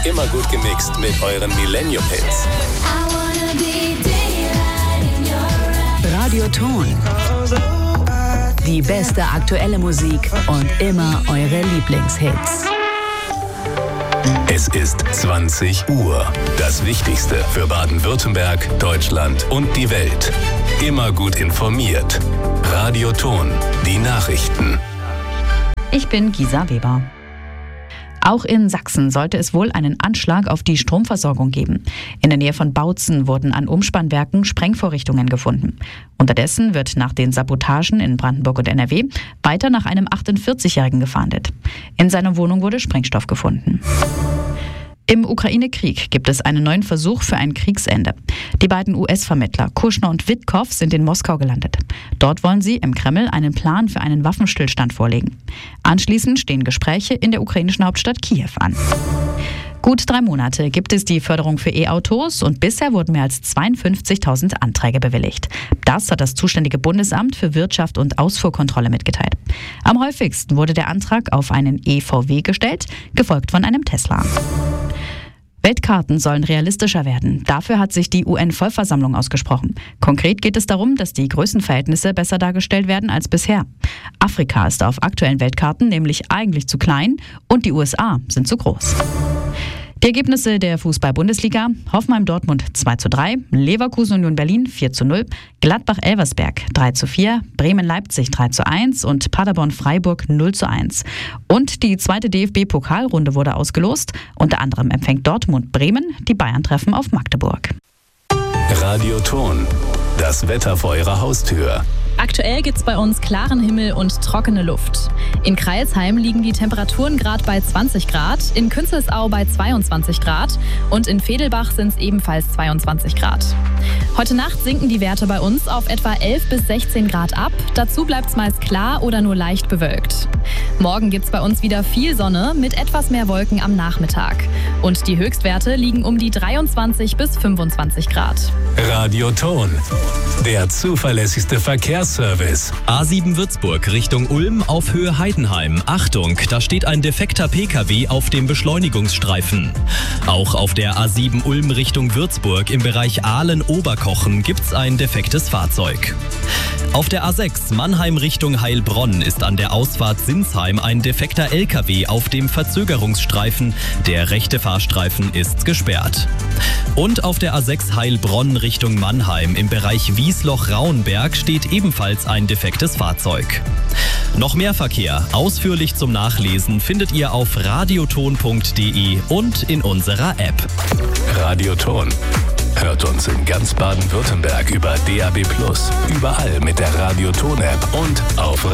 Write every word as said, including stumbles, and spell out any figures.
Immer gut gemixt mit euren Millennium-Hits. Radioton. Die beste aktuelle Musik und immer eure Lieblingshits. Es ist zwanzig Uhr. Das Wichtigste für Baden-Württemberg, Deutschland und die Welt. Immer gut informiert. Radioton. Die Nachrichten. Ich bin Gisa Weber. Auch in Sachsen sollte es wohl einen Anschlag auf die Stromversorgung geben. In der Nähe von Bautzen wurden an Umspannwerken Sprengvorrichtungen gefunden. Unterdessen wird nach den Sabotagen in Brandenburg und N R W weiter nach einem achtundvierzigjährigen gefahndet. In seiner Wohnung wurde Sprengstoff gefunden. Im Ukraine-Krieg gibt es einen neuen Versuch für ein Kriegsende. Die beiden U S-Vermittler Kushner und Witkow sind in Moskau gelandet. Dort wollen sie im Kreml einen Plan für einen Waffenstillstand vorlegen. Anschließend stehen Gespräche in der ukrainischen Hauptstadt Kiew an. Gut drei Monate gibt es die Förderung für E-Autos und bisher wurden mehr als zweiundfünfzigtausend Anträge bewilligt. Das hat das zuständige Bundesamt für Wirtschaft und Ausfuhrkontrolle mitgeteilt. Am häufigsten wurde der Antrag auf einen E V W gestellt, gefolgt von einem Tesla. Weltkarten sollen realistischer werden. Dafür hat sich die U N-Vollversammlung ausgesprochen. Konkret geht es darum, dass die Größenverhältnisse besser dargestellt werden als bisher. Afrika ist auf aktuellen Weltkarten nämlich eigentlich zu klein und die U S A sind zu groß. Die Ergebnisse der Fußball-Bundesliga: Hoffenheim-Dortmund zwei zu drei, Leverkusen-Union Berlin vier zu null, Gladbach-Elversberg drei zu vier, Bremen-Leipzig drei zu eins und Paderborn-Freiburg null zu eins. Und die zweite D F B-Pokalrunde wurde ausgelost. Unter anderem empfängt Dortmund Bremen, die Bayern treffen auf Magdeburg. Radioton. Das Wetter vor eurer Haustür. Aktuell gibt's bei uns klaren Himmel und trockene Luft. In Crailsheim liegen die Temperaturen gerade bei zwanzig Grad, in Künzelsau bei zweiundzwanzig Grad und in Vedelbach sind es ebenfalls zweiundzwanzig Grad. Heute Nacht sinken die Werte bei uns auf etwa elf bis sechzehn Grad ab. Dazu bleibt's meist klar oder nur leicht bewölkt. Morgen gibt's bei uns wieder viel Sonne mit etwas mehr Wolken am Nachmittag. Und die Höchstwerte liegen um die dreiundzwanzig bis fünfundzwanzig Grad. Radioton. Der zuverlässigste Verkehrsservice. A sieben Würzburg Richtung Ulm auf Höhe Heidenheim. Achtung, da steht ein defekter P K W auf dem Beschleunigungsstreifen. Auch auf der A sieben Ulm Richtung Würzburg im Bereich Aalen-Oberkochen gibt's ein defektes Fahrzeug. Auf der A sechs Mannheim Richtung Heilbronn ist an der Ausfahrt Sinsheim ein defekter L K W auf dem Verzögerungsstreifen. Der rechte Fahrstreifen ist gesperrt. Und auf der A sechs Heilbronn Richtung Mannheim im Bereich Wiesloch-Rauenberg steht ebenfalls ein defektes Fahrzeug. Noch mehr Verkehr, ausführlich zum Nachlesen, findet ihr auf radioton punkt de und in unserer App. Radioton. Hört uns in ganz Baden-Württemberg über D A B plus, überall mit der Radioton-App und auf